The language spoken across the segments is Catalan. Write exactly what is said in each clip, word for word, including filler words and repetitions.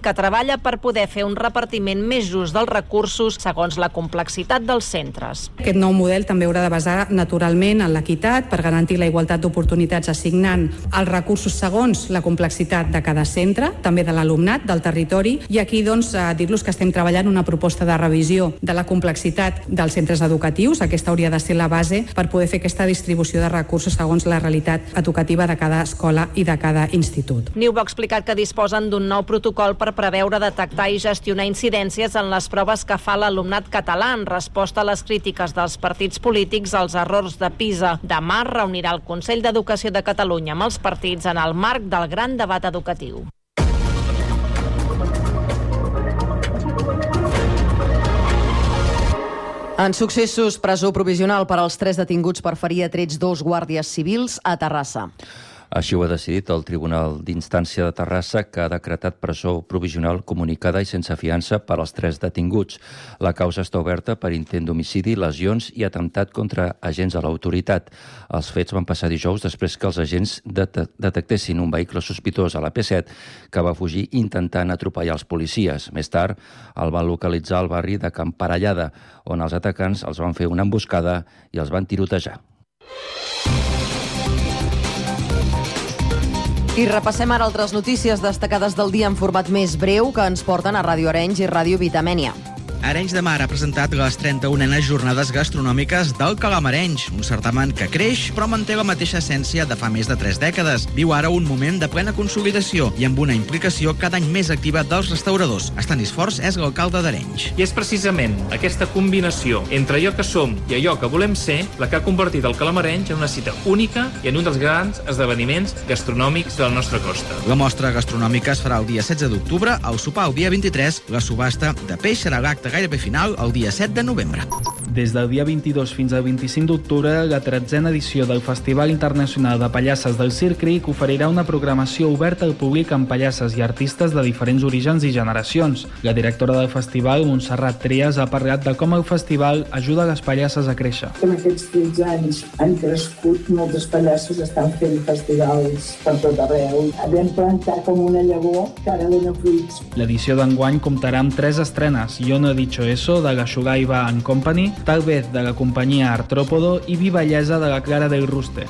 que treballa per poder fer un repartiment més just dels recursos segons la complexitat dels centres. Aquest nou model també haurà de basar naturalment en l'equitat per garantir la igualtat d'oportunitats assignant els recursos segons la complexitat de cada centre, també de l'alumnat, del territori, i aquí doncs dir-los que estem treballant una proposta de revisió de la complexitat dels centres educatius. Aquesta hauria de ser la base per poder fer aquesta distribució de recursos segons la realitat educativa de cada escola i de cada institut. Niu va explicar que disposen d'un nou protocol per preveure, detectar i gestionar incidències en les proves que fa l'alumnat català en resposta a les crítiques dels partits polítics als errors de PISA. Demà reunirà el Consell d'Educació de Catalunya amb els partits en el marc del gran debat educatiu. En successos, presó provisional per als tres detinguts per ferir a trets dos guàrdies civils a Terrassa. Així ho ha decidit el Tribunal d'Instància de Terrassa, que ha decretat presó provisional comunicada i sense fiança per als tres detinguts. La causa està oberta per intent d'homicidi, lesions i atemptat contra agents de l'autoritat. Els fets van passar dijous després que els agents det- detectessin un vehicle sospitós a la P set que va fugir intentant atropellar els policies. Més tard, el van localitzar al barri de Can Parellada, on els atacants els van fer una emboscada i els van tirotejar. I repassem ara altres notícies destacades del dia en format més breu que ens porten a Ràdio Arenys i Ràdio Vitamènia. Arenys de Mar ha presentat les trenta-unenes jornades gastronòmiques del Calamarenys, un certamen que creix però manté la mateixa essència de fa més de tres dècades. Viu ara un moment de plena consolidació i amb una implicació cada any més activa dels restauradors. Estanis Forts és l'alcalde d'Arenys. I és precisament aquesta combinació entre allò que som i allò que volem ser la que ha convertit el Calamarenys en una cita única i en un dels grans esdeveniments gastronòmics de la nostra costa. La mostra gastronòmica es farà el dia setze d'octubre, el sopar el dia vint-i-tres, la subhasta de peix serà l'acte gairebé final el dia set de novembre. Des del dia vint-i-dos fins al vint-i-cinc d'octubre, la tretzena edició del Festival Internacional de Pallasses del Circ Cric oferirà una programació oberta al públic amb pallasses i artistes de diferents orígens i generacions. La directora del festival, Montserrat Trias, ha parlat de com el festival ajuda les pallasses a créixer. En aquests tretze anys han crescut, moltes pallasses estan fent festivals per tot arreu. Vam plantar com una llavor que ara dona fruits. L'edició d'enguany comptarà amb tres estrenes: Yo no he dicho eso, de la Shugaiba and Company, Tal vez, de la companyia Artrópodo, i Vivallesa, de la Clara del Ruste.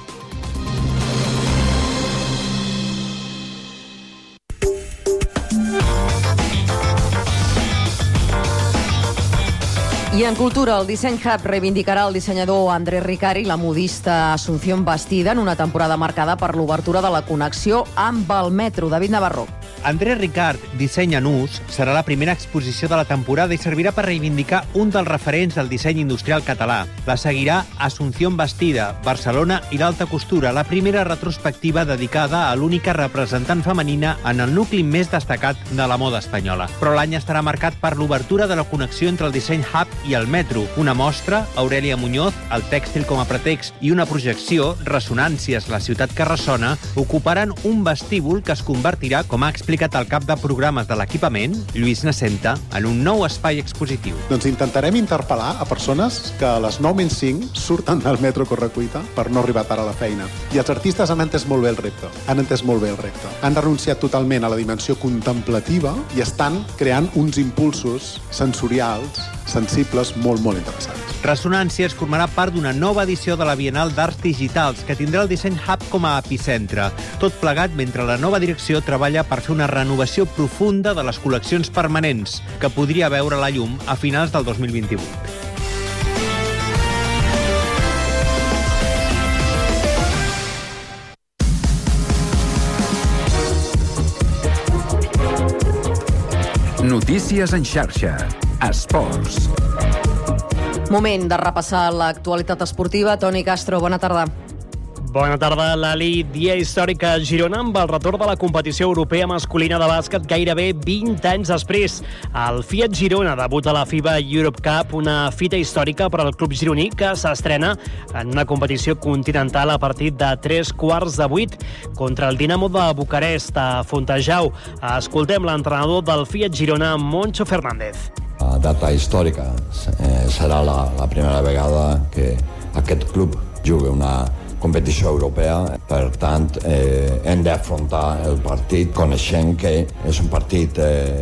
I en cultura, el Disseny Hub reivindicarà el dissenyador Andrés Ricard i la modista Asunción Bastida en una temporada marcada per l'obertura de la connexió amb el metro. David Navarro. Andrés Ricard, Disseny en ús, serà la primera exposició de la temporada i servirà per reivindicar un dels referents del disseny industrial català. La seguirà Asunción Bastida, Barcelona i l'alta costura, la primera retrospectiva dedicada a l'única representant femenina en el nucli més destacat de la moda espanyola. Però l'any estarà marcat per l'obertura de la connexió entre el Disseny Hub i el metro. Una mostra, Aurelia Muñoz, el tèxtil com a pretext, i una projecció, Ressonàncies, la ciutat que ressona, ocuparan un vestíbul que es convertirà, com ha explicat el cap de programes de l'equipament, Lluís Nascenta, en un nou espai expositiu. Doncs intentarem interpel·lar a persones que a les nou menys cinc surten del metro correcuita per no arribar tard a la feina. I els artistes han entès molt bé el repte. Han entès molt bé el repte. Han renunciat totalment a la dimensió contemplativa i estan creant uns impulsos sensorials, sensibles, molt, molt interessants. Ressonàncies formarà part d'una nova edició de la Bienal d'Arts Digitals que tindrà el Disseny Hub com a epicentre. Tot plegat mentre la nova direcció treballa per fer una renovació profunda de les col·leccions permanents, que podria veure la llum a finals del dos mil vint-i-vuit. Notícies en xarxa. Esports. Moment de repassar l'actualitat esportiva. Toni Castro, bona tarda. Bona tarda, Lali. Dia històric a Girona amb el retorn de la competició europea masculina de bàsquet gairebé vint anys després. El Fiat Girona debuta a la FIBA Europe Cup, una fita històrica per al club gironí que s'estrena en una competició continental a partir de tres quarts de vuit contra el Dinamo de Bucarest a Fontejau. Escoltem l'entrenador del Fiat Girona, Moncho Fernández. La data històrica eh, serà la, la primera vegada que aquest club juga una competició europea. Per tant, eh, hem d'afrontar el partit coneixent que és un partit eh,